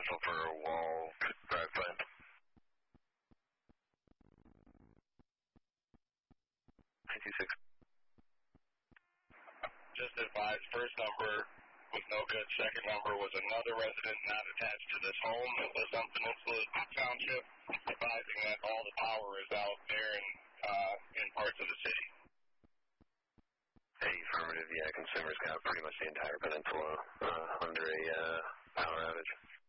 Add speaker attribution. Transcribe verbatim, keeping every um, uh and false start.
Speaker 1: potential for a wall drive plan. nine two six.
Speaker 2: Just advised, first number was no good. Second number was another resident not attached to this home that lives on Peninsula Township, advising that all the power is out there in, uh, in parts of the city.
Speaker 1: Hey, affirmative. Yeah, consumers got pretty much the entire peninsula uh, under a uh, power outage.